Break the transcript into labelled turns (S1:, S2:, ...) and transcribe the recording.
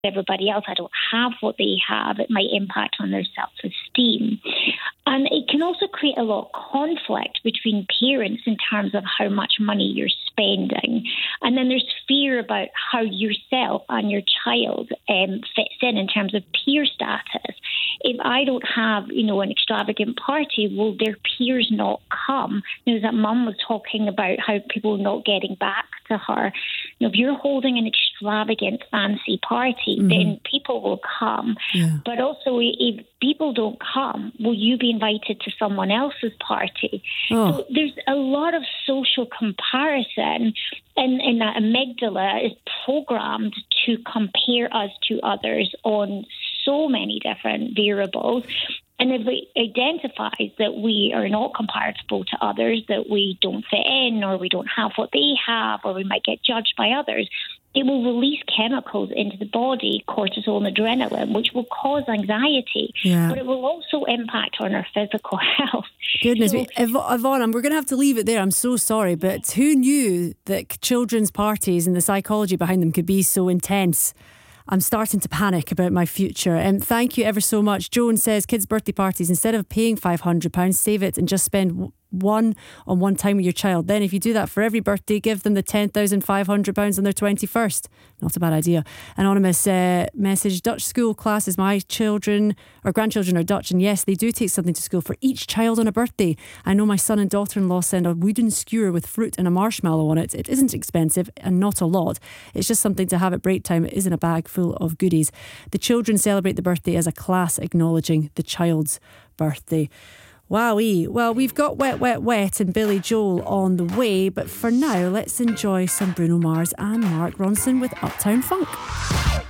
S1: everybody else. I don't have what they have. It might impact on their self-esteem. And it can also create a lot of conflict between parents in terms of how much money you're spending. And then there's fear about how yourself and your child fits in terms of peer status. If I don't have, an extravagant party, will their peers not come? That mum was talking about how people are not getting back to her. If you're holding an extravagant, fancy party, then people will come. Yeah. But also, if people don't come, will you be invited to someone else's party? Oh. So there's a lot of social comparison, and that amygdala is programmed to compare us to others on so many different variables. And if it identifies that we are not comparable to others, that we don't fit in, or we don't have what they have, or we might get judged by others, it will release chemicals into the body, cortisol and adrenaline, which will cause anxiety. Yeah. But it will also impact on our physical health.
S2: Goodness me. Yvonne, we're going to have to leave it there. I'm so sorry. But who knew that children's parties and the psychology behind them could be so intense? I'm starting to panic about my future. Thank you ever so much. Joan says, kids' birthday parties, instead of paying £500, save it and just spend one on one time with your child. Then if you do that for every birthday, give them the £10,500 on their 21st. Not a bad idea. Anonymous message, Dutch school classes. My children or grandchildren are Dutch, and yes, they do take something to school for each child on a birthday. I know my son and daughter-in-law send a wooden skewer with fruit and a marshmallow on it. It isn't expensive and not a lot. It's just something to have at break time. It isn't a bag full of goodies. The children celebrate the birthday as a class acknowledging the child's birthday. Wowee. Well, we've got Wet, Wet, Wet and Billy Joel on the way, but for now, let's enjoy some Bruno Mars and Mark Ronson with Uptown Funk.